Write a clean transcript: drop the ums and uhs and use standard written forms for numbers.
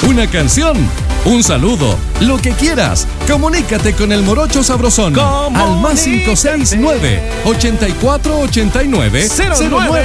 una canción, un saludo, lo que quieras. Comunícate con el Morocho Sabrosón al más 569 8489 09.